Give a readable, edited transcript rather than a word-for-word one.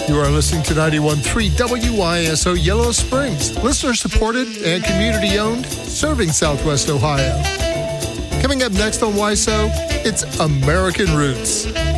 You are listening to 91.3 WYSO Yellow Springs, listener-supported and community-owned, serving Southwest Ohio. Coming up next on YSO, it's American Roots.